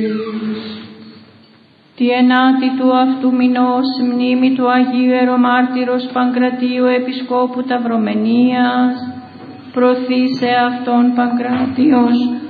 Τη ενάτη του αυτού μηνός μνήμη του Αγίου Ιερομάρτυρος Παγκρατίου Επισκόπου Ταυρομενίας, προθήσε αυτόν Παγκράτιος